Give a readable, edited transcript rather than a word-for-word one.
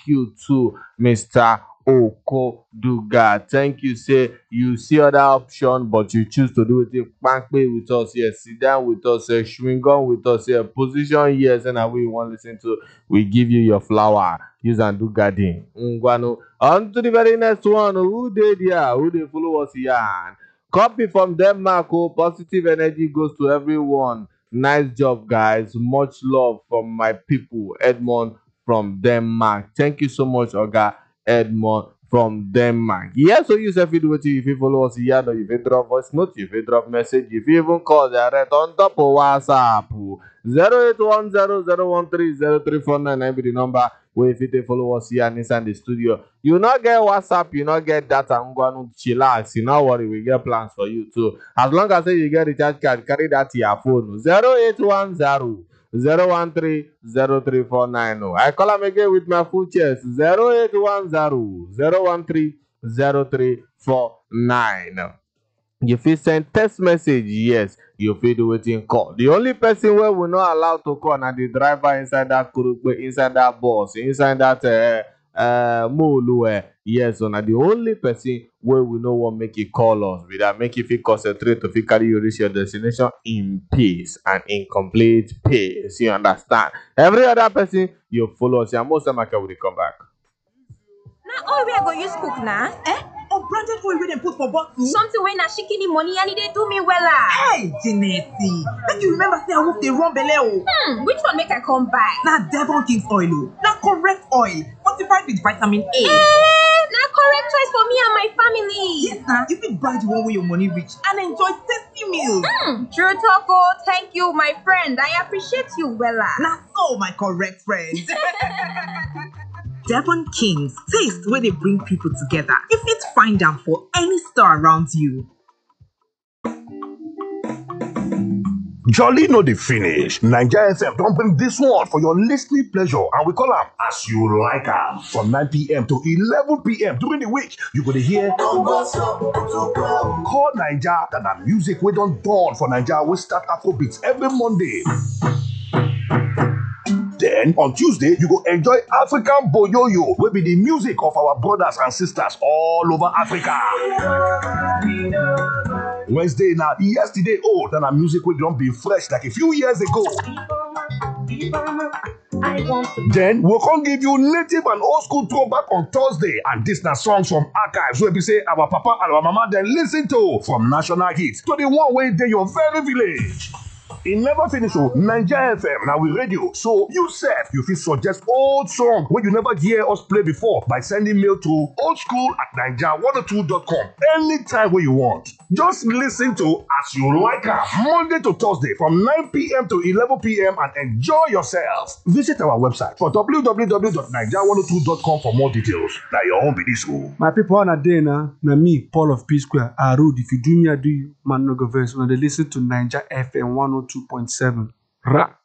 you too, Mr. Okoduga. Thank you. Say you see other option, but you choose to do it. Pankpe with us here, sit down with us, Schwingon with us here, position yes, and we want to listen to. We give you your flower. Use and do garden. Ngwano. On to the very next one. Who did here? Who they follow us here? Copy from Denmark. Oh, positive energy goes to everyone. Nice job, guys. Much love from my people. Edmond from Denmark. Thank you so much, Oga Edmond from Denmark. Yes, so you say if you follow us here, if you drop voice note, if you drop message, if you even call direct on top of WhatsApp. 08100130349 be the number where if you follow us here and inside the studio. You not get WhatsApp, you not get data. I'm going to chillax. You not worry, we get plans for you too. As long as you get recharge card, carry that to your phone. 0810 013-0349. I call him again with my full chest. 0810-013-0349. You fit send text message, yes. You fit do it in call. The only person where we not allowed to call na the driver inside that kurupe, inside that bus, inside that molu. Yes, so na the only person where we no want make it call us. We that make you feel concentrate to feel carry you reach your destination in peace and in complete peace. You understand? Every other person you follow us, and most of them will come back. Now all we are going to use cook now, Unbranded oil we dem put for bottle. something when na shikini money and they do me wella. Hey, Janety, make you remember say I wolf dey run belle o. Which one make I come buy? Na Devon King's oil o. Na correct oil, fortified with vitamin A. Na correct choice for me and my family. Yes, na you fit buy the one where your money reach and enjoy tasty meals. True talk oh, thank you my friend. I appreciate you wella. Na so my correct friend. Devon King's, taste where they bring people together. You fit find them for any store around you. Jolly no dey finish. Naija FM don bring this one for your listening pleasure and we call am As You Like Am. From 9 p.m. to 11 p.m. during the week, you go dey hear Call Naija, that na music wey don dawn for Naija wey start Afrobeats every Monday. Then on Tuesday, you go enjoy African Boyoyo, wey be the music of our brothers and sisters all over Africa. Wednesday now, yesterday old, and our music will don't be fresh like a few years ago. Then we'll come give you native and old school throwback on Thursday, and this now songs from archives where we say our papa and our mama then listen to, from national hits to the one way they your very village. It never finish oh, Naija FM now we radio. So you self, you fit suggest old song where you never hear us play before by sending mail to oldschool@naija102.com anytime where you want. Just listen to As You Like Am Monday to Thursday from 9 p.m. to 11 p.m. and enjoy yourself. Visit our website for www.naija102.com for more details. Now your own be this oh. My people on a day now, na me, Paul of P Square, I rude. If you do me, I do you. Man, no go verse. When they listen to Naija FM 102.7. Ra.